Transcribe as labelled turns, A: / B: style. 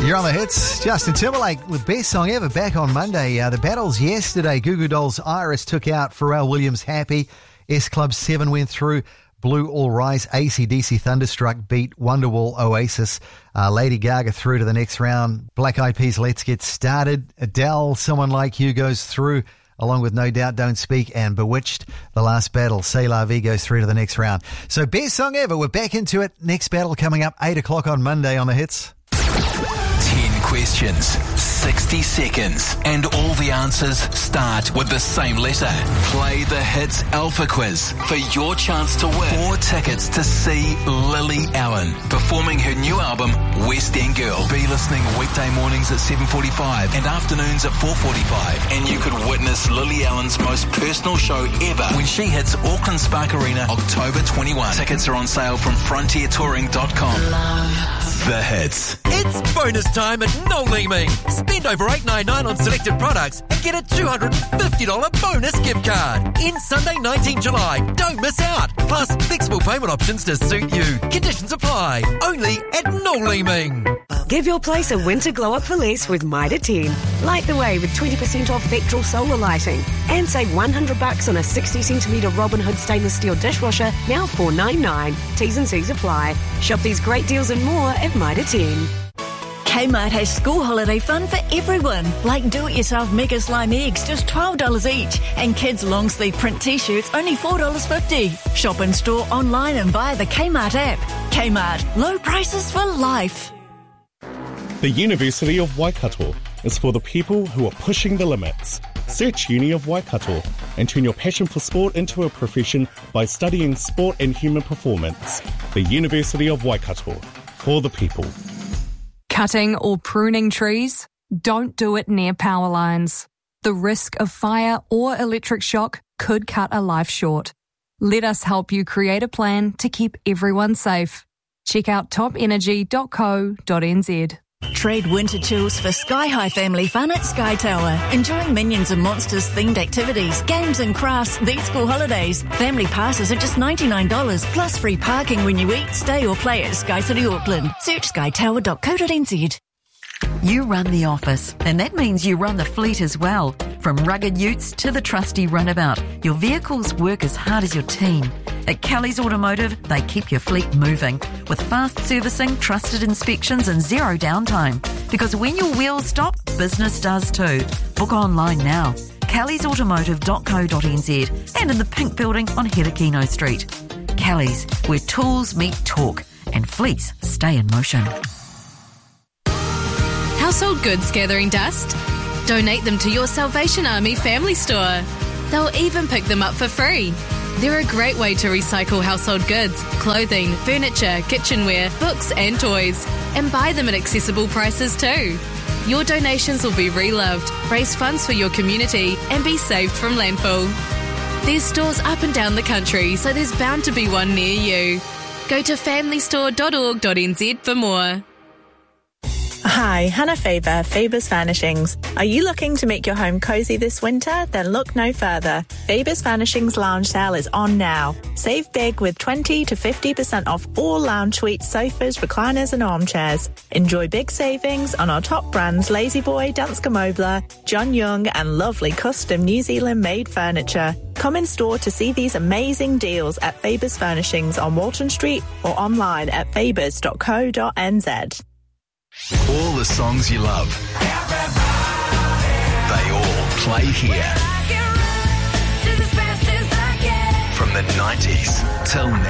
A: You're on the hits. Justin Timberlake with Best Song Ever back on Monday. The battles yesterday. Goo Goo Dolls' Iris took out Pharrell Williams' Happy. S Club 7 went through. Blue All Rise. AC/DC Thunderstruck beat Wonderwall Oasis. Lady Gaga through to the next round. Black Eyed Peas' Let's Get Started. Adele, Someone Like You goes through, along with No Doubt Don't Speak and Bewitched. The last battle, C'est La Vie, goes through to the next round. So Best Song Ever, we're back into it. Next battle coming up 8 o'clock on Monday on the hits.
B: 10 questions, 60 seconds, and all the answers start with the same letter. Play the Hits Alpha Quiz for your chance to win 4 tickets to see Lily Allen performing her new album, West End Girl. Be listening weekday mornings at 7:45 and afternoons at 4:45, and you could witness Lily Allen's most personal show ever when she hits Auckland Spark Arena October 21. Tickets are on sale from frontiertouring.com. The Hits.
C: It's bonus time at Noel Leeming. Spend over $8.99 on selected products and get a $250 bonus gift card. In Sunday, 19 July. Don't miss out. Plus, flexible payment options to suit you. Conditions apply. Only at Noel Leeming.
D: Give your place a winter glow-up for less with Mitre 10. Light the way with 20% off Vectral solar lighting. And save $100 on a 60cm Robin Hood stainless steel dishwasher, now $4.99. T's and C's apply. Shop these great deals and more at Mitre 10.
E: Kmart has school holiday fun for everyone, like do-it-yourself Mega Slime eggs, just $12 each, and kids' long-sleeve print t-shirts, only $4.50. Shop in store, online and via the Kmart app. Kmart, low prices for life.
F: The University of Waikato is for the people who are pushing the limits. Search Uni of Waikato and turn your passion for sport into a profession by studying sport and human performance. The University of Waikato, for the people.
G: Cutting or pruning trees? Don't do it near power lines. The risk of fire or electric shock could cut a life short. Let us help you create a plan to keep everyone safe. Check out topenergy.co.nz.
E: Trade winter chills for Sky High family fun at Sky Tower. Enjoying Minions and Monsters themed activities, games and crafts these school holidays. Family passes are just $99 plus free parking when you eat, stay or play at Sky City Auckland. Search skytower.co.nz.
H: You run the office, and that means you run the fleet as well. From rugged utes to the trusty runabout, your vehicles work as hard as your team. At Kelly's Automotive, they keep your fleet moving with fast servicing, trusted inspections and zero downtime. Because when your wheels stop, business does too. Book online now. kellysautomotive.co.nz and in the pink building on Herakino Street. Kelly's, where tools meet talk and fleets stay in motion.
I: Household goods gathering dust? Donate them to your Salvation Army family store. They'll even pick them up for free. They're a great way to recycle household goods, clothing, furniture, kitchenware, books and toys, and buy them at accessible prices too. Your donations will be reloved, raise funds for your community, and be saved from landfill. There's stores up and down the country, so there's bound to be one near you. Go to familystore.org.nz for more.
J: Hi, Hannah Faber, Faber's Furnishings. Are you looking to make your home cozy this winter? Then look no further. Faber's Furnishings Lounge Sale is on now. Save big with 20 to 50% off all lounge suites, sofas, recliners and armchairs. Enjoy big savings on our top brands La-Z-Boy, Danske Møbler, John Young and lovely custom New Zealand-made furniture. Come in store to see these amazing deals at Faber's Furnishings on Walton Street or online at fabers.co.nz.
B: All the songs you love, they all play here. From the 90s till